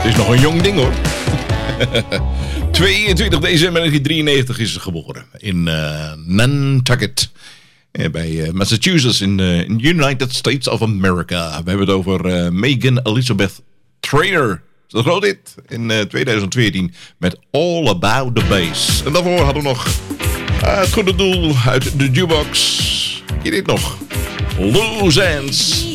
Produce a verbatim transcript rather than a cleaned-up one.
is nog een jong ding hoor. tweeëntwintig december negentien drieënnegentig is ze geboren. In uh, Nantucket. Uh, bij uh, Massachusetts in de uh, United States of America. We hebben het over uh, Megan Elizabeth Trainor. Dat is een groot hit in uh, tweeduizend veertien met All About The Bass. En daarvoor hadden we nog uh, het goede doel uit de jukebox. Hier dit nog. Loose Ends.